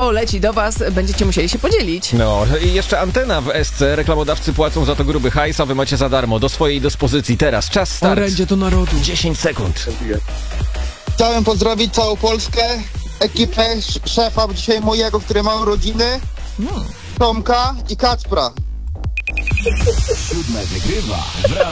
to leci do was, będziecie musieli się podzielić. No, i jeszcze antena w SC. Reklamodawcy płacą za to gruby hajs, a wy macie za darmo. Do swojej dyspozycji teraz. Czas start. Orędzie do narodu. 10 sekund. Chciałem pozdrowić całą Polskę, ekipę, szefa dzisiaj mojego, który ma urodziny, Tomka i Kacpra. 7 wygrywa.